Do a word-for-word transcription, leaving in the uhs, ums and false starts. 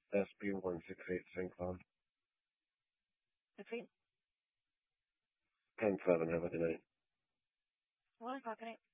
S B one six eight Syncom. Between ten seven, have a good night. one o'clock at night.